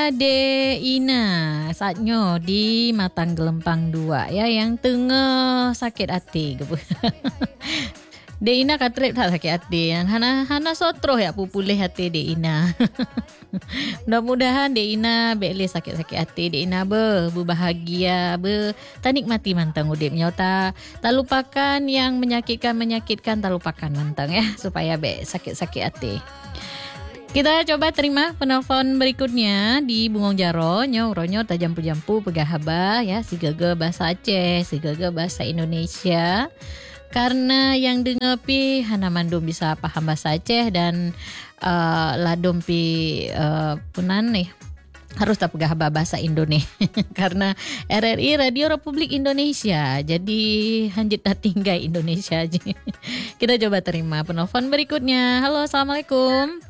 De Ina saatnya di Matang Gelempang 2 ya yang tengah sakit hati. De Ina katrip tak sakit hati yang hana sotro ya pupulih hati De Ina. Mudah-mudahan De Ina boleh sakit-sakit hati De Ina berbahagia tak nikmati mantang udipnya tak lupakan yang menyakitkan tak lupakan mantang ya supaya sakit-sakit hati. Kita coba terima penelpon berikutnya di Bungong Jaro, ronyo tajampu-jampu pegahaba ya, si gege bahasa Aceh, si gege bahasa Indonesia. Karena yang dengar pi hana mandum bisa paham bahasa Aceh dan ladum pi punan nih harus tak pegahaba bahasa Indonesia karena RRI Radio Republik Indonesia. Jadi hanjit tinggai Indonesia aja. Kita coba terima penelpon berikutnya. Halo, assalamualaikum.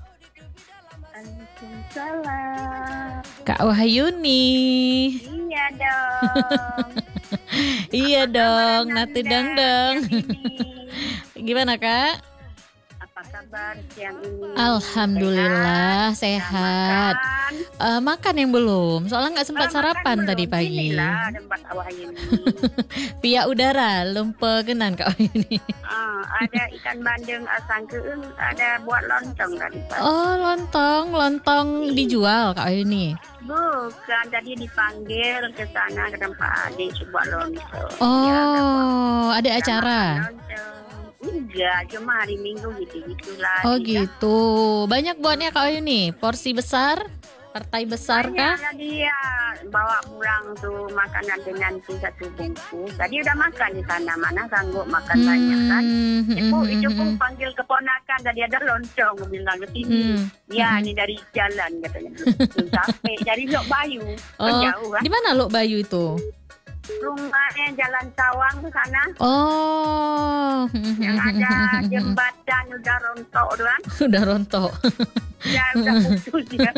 Salam. Kak Wahyuni. Iya dong. Iya dong, natu dang. Gimana Kak? Apa kabar siang ini? Alhamdulillah sehat. Makan yang belum, soalnya nggak sempat sarapan tadi pagi. Inilah tempat Wahyuni. Pihak udara, lumpur kenan Kak Wahyuni. Ada ikan bandeng asam keung, ada buat lontong tadi pagi. Oh lontong dijual Kak Wahyuni. Bukan, tadi dipanggil ke sana ke tempat adik buat lontong. Oh, ya, ada acara. Enggak, cuma hari Minggu gitu-gitulah. Oh gitu. Banyak buatnya Kak Wahyuni. Porsi besar, partai besar kah? Banyak dia bawa pulang tuh makanan dengan satu bungkus. Tadi udah makan di sana, mana sanggup makan banyak kan? Itu pun panggil keponakan tadi ada lontong, bilang ke sini. Ya, ini dari jalan katanya. Sampai dari Lok Bayu. Jauh kan? Di mana Lok Bayu itu? Rumahnya Jalan Sawang ke sana. Oh. Yang ada jembatan udah rontok tuh kan? Udah rontok. Ya udah putus ya.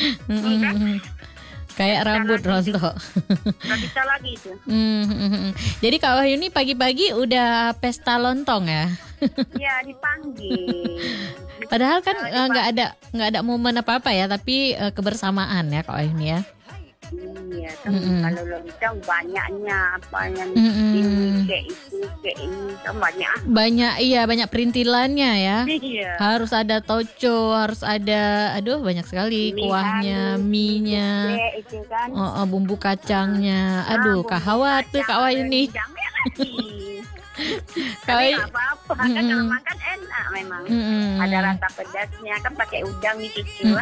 Kayak rambut rontok. Gak bisa lagi itu. Jadi Kak Wahyuni pagi-pagi udah pesta lontong ya? Iya dipanggil. Padahal kan nggak ada momen apa-apa ya, tapi kebersamaan ya Kak Wahyuni ya. Iya, kan kalau lontong banyaknya apa yang ini kayak itu kayak ini kan banyak. Banyak perintilannya ya. Iya. Harus ada toco, harus ada banyak sekali kuahnya, mie-nya. Itu kan. Bumbu kacangnya. Kahawat tuh Kak Wahyuni. Tapi nggak apa-apa kan kalau makan enak memang. Ada rasa pedasnya kan pakai udang nih cucu.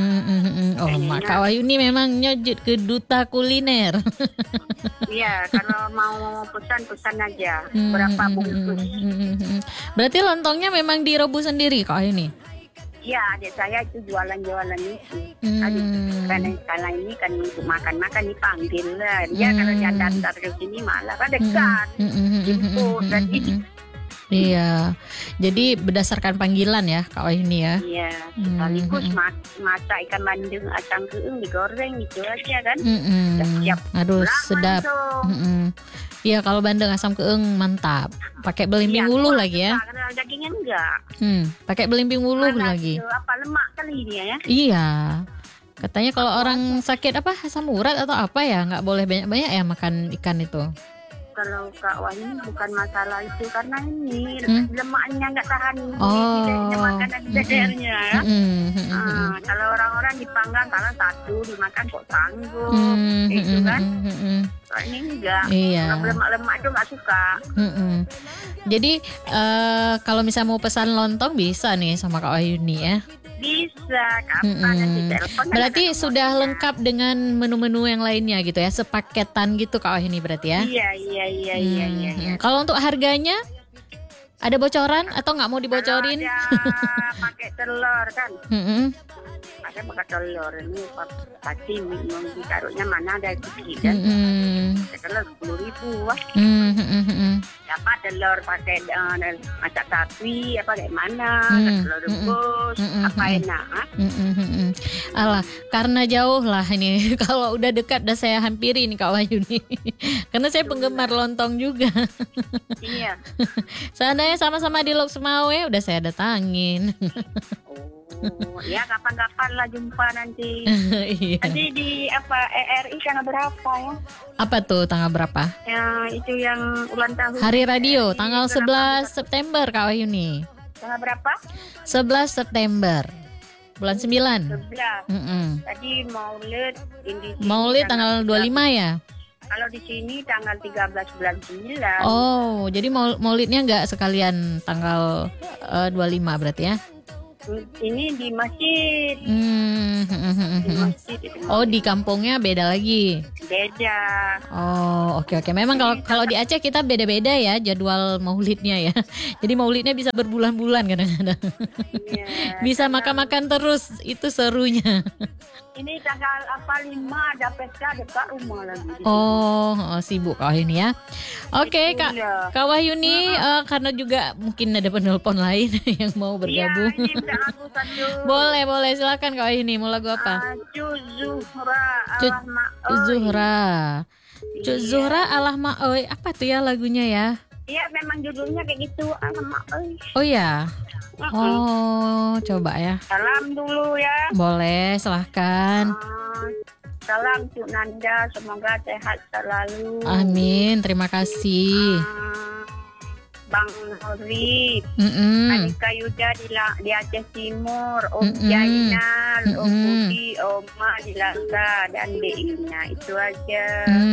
Kak Wahyuni memang nyojut ke duta kuliner. Iya, kalau mau pesan aja berapa bungkus. Berarti lontongnya memang direbus sendiri Kak Wahyuni? Iya, adik saya itu jualan itu. Karena ini kan untuk makan dipanggil lah. Dia kalau dia datang ke sini malah kan dekat. Jemput tadi. Iya, jadi berdasarkan panggilan ya Kak Wahyuni ya. Iya, sekaligus masak ikan bandeng asam keung digoreng gitu aja kan. Siap. Aduh sedap. Iya kalau bandeng asam keung mantap. Pakai belimbing uluh lagi ya. Karena dagingnya enggak. Pakai belimbing uluh lagi. Apa lemak kali dia ya? Iya. Katanya kalau orang sakit asam urat atau apa ya nggak boleh banyak-banyak ya makan ikan itu. Kalau Kak Wahyuni bukan masalah itu karena ini lemaknya nggak tahan makanan daerahnya ya. Kalau orang-orang dipanggang kalau satu dimakan kok sanggup itu kan. Kalau ini enggak. Iya. Kalau lemak-lemak itu nggak suka. Jadi kalau misalnya mau pesan lontong bisa nih sama Kak Wahyuni ya. Bisa, kapan nanti telepon. Berarti sudah lengkap dengan menu-menu yang lainnya gitu ya, sepaketan gitu Kak Wahyuni berarti ya? Iya. Kalau untuk harganya ada bocoran atau nggak mau dibocorin? Kalau ada pakai telur kan? Ada pakai telur ini pasti minum ditaruhnya mana ada gigi kan? Telur 10.000 wah. Dapat telur pakai masak sapi apa kayak mana? Telur rebus apa enak? Alah, karena jauh lah ini. Kalau udah dekat udah saya hampiri nih Kak Wahyuni. Karena saya penggemar lontong juga. Iya. Seandainya sama-sama di Lok Semawe udah saya datangin. Ya kapan-kapan lah jumpa nanti. Iya. Nanti di ERI tanggal berapa ya? Apa tuh tanggal berapa? Itu yang ulang tahun. Hari radio tanggal 11 September Kak Wahyuni. Tanggal berapa? 11 September. Bulan 9. 11. Tadi Maulid tanggal 25 ya? Kalau di sini tanggal 13 bulan 9. Oh, jadi maulidnya nggak sekalian tanggal 25 berarti ya? Ini di masjid. Di masjid itu. Oh, di kampungnya beda lagi. Beda. Oh, oke. Memang kalau di Aceh kita beda-beda ya jadwal maulidnya ya. Jadi maulidnya bisa berbulan-bulan kadang-kadang. Iya, Bisa makan-makan terus, itu serunya. Ini tanggal 5 ada pesta dekat rumah lagi. Oh, sibuk Kak Wahyuni ya. Oke, Kak Wahyuni, karena juga mungkin ada penelpon lain yang mau bergabung. Iya, ini udah aku satu. Boleh, silakan Kak Wahyuni. Mau lagu apa? Cuk Zuhra Allah Ma'oi. Apa tuh ya lagunya ya? Iya, memang judulnya kayak gitu, Allah Ma'oi. Oh ya. Oh, coba ya. Salam dulu ya. Boleh, silahkan. Salam Cuk Nanda, semoga sehat selalu. Amin, terima kasih. Bang Nori, Anika Yuda di Aceh Timur, Om Jainal, Om Budi, Oma di Langka, dan Deina. Itu aja.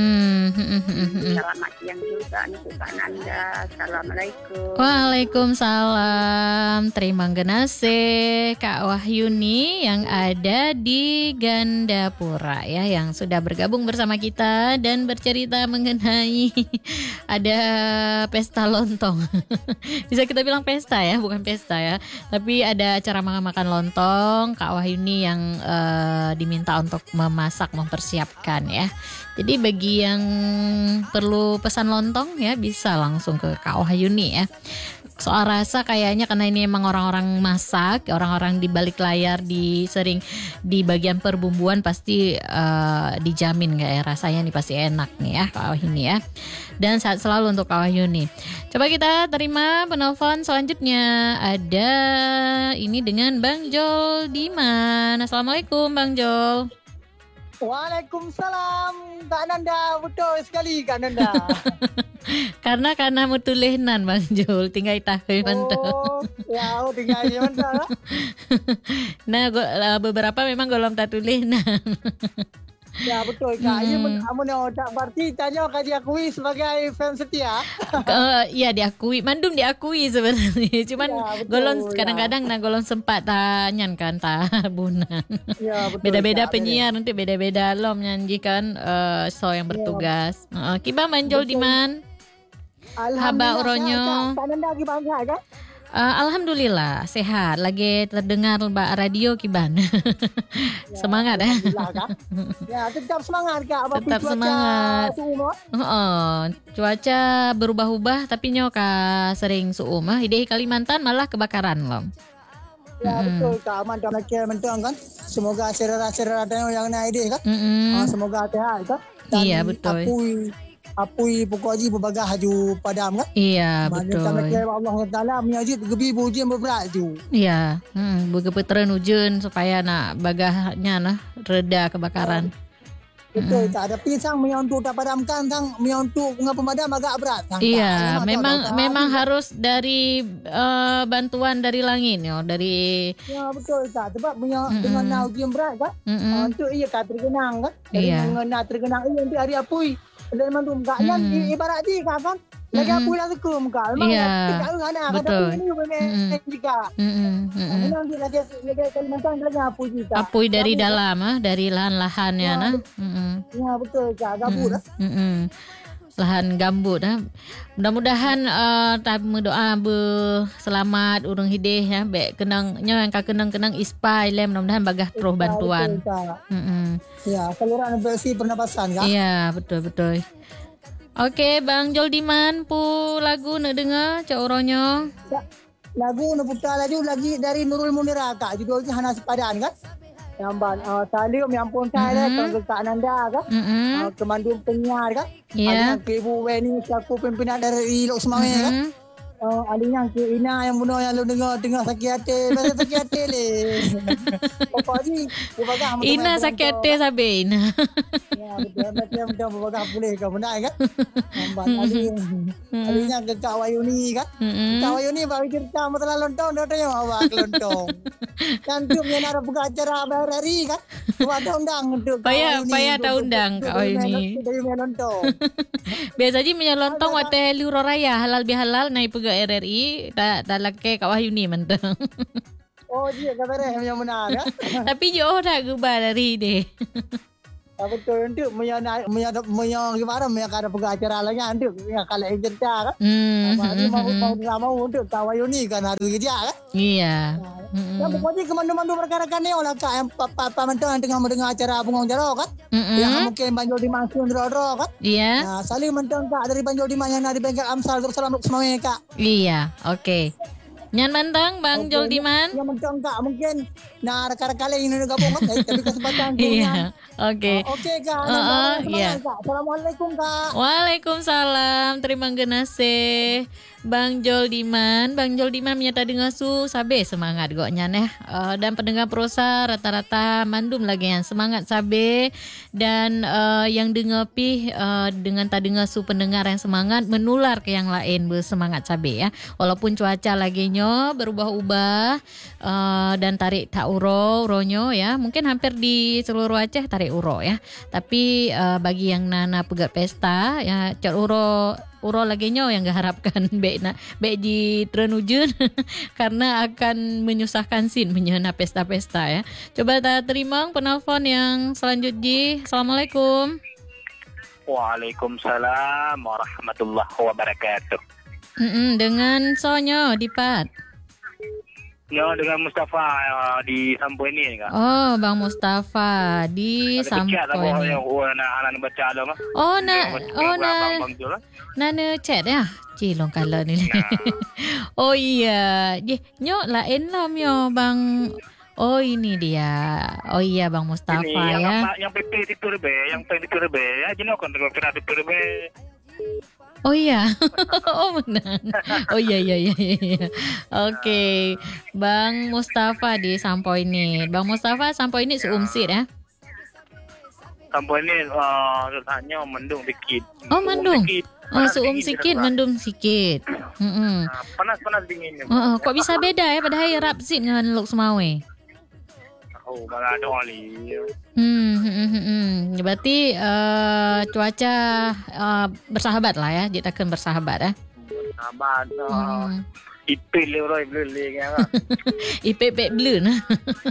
Selamat siang juga untuk Kak Nanda. Assalamualaikum. Waalaikumsalam. Terima kasih Kak Wahyuni yang ada di Gandapura ya, yang sudah bergabung bersama kita dan bercerita mengenai ada pesta lontong. Bisa kita bilang pesta ya, bukan pesta ya, tapi ada acara makan lontong. Kak Wahyuni yang diminta untuk memasak, mempersiapkan ya. Jadi bagi yang perlu pesan lontong ya bisa langsung ke Kak Wahyuni ya. Soal rasa kayaknya karena ini emang orang-orang masak, orang-orang di balik layar, sering di bagian perbumbuan pasti dijamin nggak ya, rasanya nih pasti enak nih ya Kak Wahyuni ya. Dan sehat selalu untuk Kak Wahyuni. Coba kita terima penelpon selanjutnya. Ada ini dengan Bang Jol Diman. Assalamualaikum Bang Jol. Waalaikumsalam Kak Nanda, betul sekali Kak Nanda. karena mutulehnan Bang Jul, tinggal tahu mantap. Oh, ya, tinggal mantap. Nah, beberapa memang golong tatulehnan. Ya betul Kak. Kamu tak berarti tanya Kak diakui sebagai fan setia. Ya diakui, mandum diakui sebenarnya. Cuman ya, golong kadang-kadang golong sempat tanyan kan tabunan. Ya, beda-beda Kak, penyiar nanti beda-beda lo menyanyikan show yang bertugas. Ya. Kiba manjol di man. Haba uronyo. Kak Nanda gimana kan? Alhamdulillah sehat, lagi terdengar Mbak radio Kiban. Semangat ya. Ya tetap semangat Kak. Tetap semangat. Cuaca berubah-ubah tapi nyoka sering suumah. Di Kalimantan malah kebakaran loh. Ya betul Kak, mantap mentang kan. Semoga serera-serera yang naik deh kan. Semoga sehat kan. Dan iya betul. Apui pokoknya berbagai haju padam kan? Iya betul. Allah Taala menyajib gebi hujan beberat tu. Iya, begepeteran hujan supaya nak bagahnya nah reda kebakaran. Betul tak ada pisang untuk tak padamkan sang untuk pemadam agak berat. Iya, memang harus dari bantuan dari langit yo, dari. Ya betul tak sebab dengan hujan berat kan? Untuk ia kan tergenang kan? Iya. Dengan tergenang ini nanti hari apui. Dan mantu yang ibarat dia kan lagi apa lah sekum kan memang iya betul ini jika memang dia lagi Kalimantan lagi apui dari dalam dari lahan-lahannya nah ya betul gambut lahan gambut mudah-mudahan doa selamat urung hideh ya be kenangnya yang kenang ispai lem mudah-mudahan bagah terus bantuan ya saluran bersih pernapasan kan iya betul oke Bang Jol Diman pu lagu nak dengar cak uronyo lagu nak putar lagi dari Nurul Munira Kak judulnya Hana Sepadan kan yang Salim yang pun saya ke Kak Nanda kan Kemandung penyiar kan ada Ibu Weni selaku pimpinan dari Lok Semawai kan Alinya ke Ina yang bunuh yang lu dengar sakit hati. Pasal sakit hati le. Papa ni, berbagai Ina sakit hati sabe Ina. Ya, betul berbagai boleh ke benar kan? Nampak alinya ke Kak Wayuni kan? Kak Wayuni baru cerita masalah lontong dia tanya awak lontong. Cantik punya nak buka acara hari kan? Buat undang untuk Payah tak undang Kak Wayuni. Dari lontong. Biasanya punya lontong waktu Luro Raya halal bihalal naik pegawai RRI tak laki Kak Wahyuni mentang. Oh dia kata dia yang benar kan? Tapi jauh dah gubah dari deh. Betul untuk gimana kada pegang acara lagi untuk kalau cerita kan. Ni mau untuk Kawayuni kan harus dia kan. Iya. Yang pokoknya kemandu-mandu perkara-perkara ni orang kak yang papa mentang yang tengah mendengar acara Bungong Jaro kan. Yang mungkin Banjol Diman Sundro kan. Iya. Nah, saling mentang kak dari Banjol Diman yang ada di bengkel Amsal terus salam untuk semuanya kak. Iya, okey. Nyan mantang Bang Jol Diman. Yang mentang kak mungkin nah rekan-rekan lain yang gabung kan tapi kesempatan tu. Iya. Okey. Okey kak. Iya. Assalamualaikum kak. Waalaikumsalam. Terima kasih Bang Jol Diman. Bang Jol Diman menyata dengar su sabe semangat goknya neh. Dan pendengar prosa rata-rata mandum lagi yang semangat sabe dan yang dengar pi dengan tak dengar su pendengar yang semangat menular ke yang lain bersemangat sabe ya. Walaupun cuaca lagi nyo berubah-ubah dan tarik tak uronyo ya. Mungkin hampir di seluruh Aceh tarik uro ya. Tapi bagi yang nana pegat pesta ya cat uro lagi nyo yang harapkan baik di Trenujun karena akan menyusahkan sin menyana pesta-pesta ya. Coba kita terima penelpon yang selanjutnya. Assalamualaikum. Waalaikumsalam warahmatullahi wabarakatuh. Dengan Sonyo Dipat. Ya, dengan Mustafa di Sampo ini kan. Oh, Bang Mustafa di Sampo ini. Anak baca lo mah. Nana chat ya. Cilong kalau ni. Oh iya. Nyok lain lah myo Bang. Oh ini dia. Oh iya Bang Mustafa ini, ya. Yang PP itu rebe, ya jenuh kan kena PP rebe. Oh iya. Oh menang. Oh iya. Okey. Bang Mustafa di Sampo ini. Bang Mustafa Sampo ini seumsit ya. Sampo ini hanya mendung sikit. Oh mendung. Oh sikit, mendung sikit. Panas dinginnya. Kok bisa beda ya padahal rapsit dengan Lok Semawe. Oh, malah ada oli. Berarti cuaca bersahabat lah ya, kita akan bersahabat ya. Bersahabat. Ipil le blue kan. Ipil blue nah.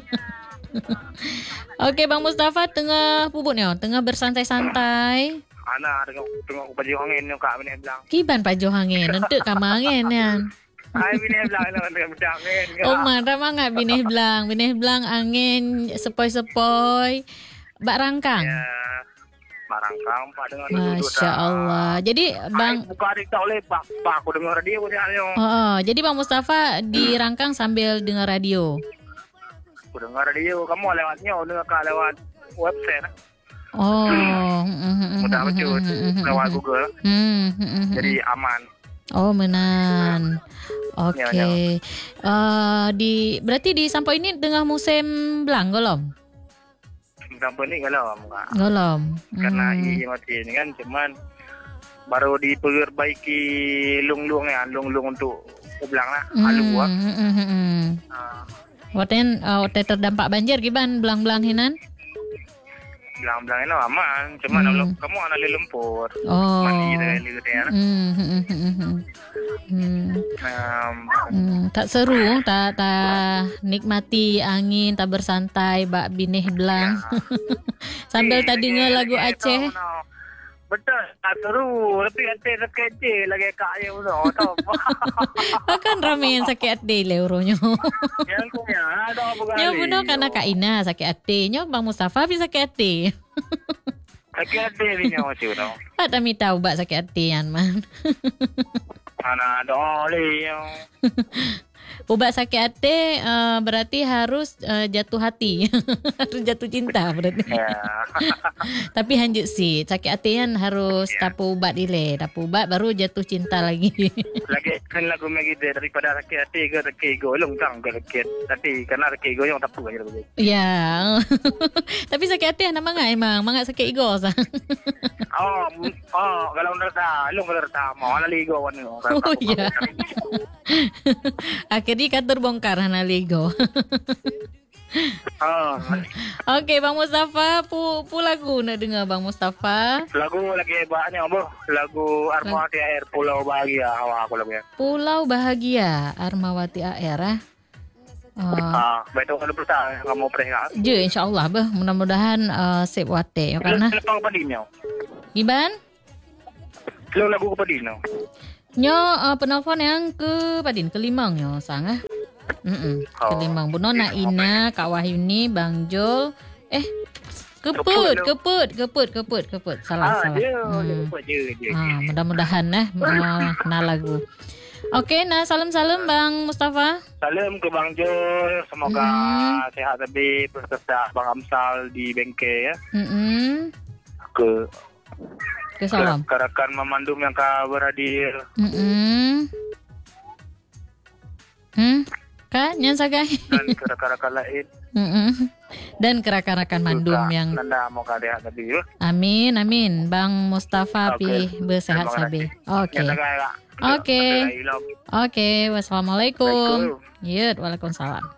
Okey Bang Mustafa tengah puput ni, tengah bersantai-santai. Ana tengok baju angin ni kak bini bilang. Kiban baju angin, nentuk kamar angin kan. Ai bini bilang tengah baju angin. Oh marah mangat bini belang angin sepoi-sepoi. Bak rangkang. Ya. Bak rangkang pak dengan Masya Allah. Jadi Bang buka adik tak boleh pak aku dengar radio dia. Jadi Bang Mustafa di rangkang sambil dengar radio. Aku dengar radio, kamu lewatnya lewat website. Oh, mudah betul lewat Google. Jadi aman. Oh, menan. Okey. Berarti di Sampo ini tengah musim belang golom. Sampo ini golom enggak. Golom. Karena ini masih ini kan cuman baru diperbaiki lung-lung untuk belang lah. Alu Waktu terdampak banjir gimana belang-belang hinan? Belang-belang ini aman, cuman kamu anak lumpur. Oh. Mandi gitu ya. Tak seru, tak nikmati angin, tak bersantai, bak binih belang. Sambil tadi dengar lagu Aceh. Betul, tak seru. Tapi hati kecil lagi kak dia udah. Akan ramai yang sakit hati le uronyo. Yang punya ada apa kali. Nyo bunuh karena Kak Ina sakit hati. Nyo Bang Mustafa bisa sakit hati. Sakit hati ni nyo macam tu. Ada mi tahu bak sakit hati yan man. Ana ada oli. Ubat sakit hati berarti harus jatuh hati. Harus jatuh cinta berarti. Ya. Tapi hanjut sih, sakit hati kan harus tapu ubat ile. Tapu ubat baru jatuh cinta lagi. Lagi kan lagu gitu daripada sakit hati ke sakit golong tang ke sakit. Tapi karena sakit goyong tapu aja begitu. Ya. Tapi sakit hati nak mangat emang, mangat sakit ego sah. Kalau ngerta mau ala ligo wan. Oh ya. Akhirnya kan terbongkar hana ligo. Okey, Bang Mustafa, pu lagu nak dengar Bang Mustafa. Lagu lagi banyak apa? Lagu Armawati Air Pulau Bahagia awak aku lagu ya. Pulau Bahagia Armawati Air Betul kalau berusaha kamu pernah. Je insya-Allah bah, mudah-mudahan sip wate karena. Lepas padinyo. Iban? Lo lagu ke padinyo. Nyo penelpon yang ke padin kelimang nyo sang kelimang bunona Ina, Kak Wahyuni, Bang Jol. Keput. Salah. Mudah-mudahan kena lagu. Okey, salam-salam Bang Mustafa. Salam ke Bang Jol, semoga sehat lebih beserta Bang Amsal di bengkel ya. Ke salam. Rekan memandum yang berhadir. Kak, nyan sagai. Dan ke rekan-rekan lain. Dan ke rekan-rekan mandum yang nanda mau kada lebih. Amin. Bang Mustafa pi bersehat sabi. Okey. Wassalamualaikum. Waalaikumsalam.